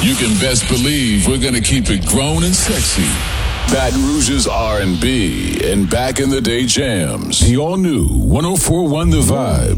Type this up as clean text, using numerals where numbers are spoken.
You can best believe we're going to keep it grown and sexy. Baton Rouge's R&B and back in the day jams. The all new 104.1 The Vibe.